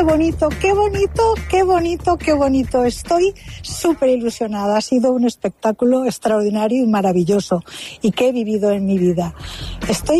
qué bonito, qué bonito, qué bonito, qué bonito. Estoy súper ilusionada. Ha sido un espectáculo extraordinario y maravilloso y que he vivido en mi vida. Estoy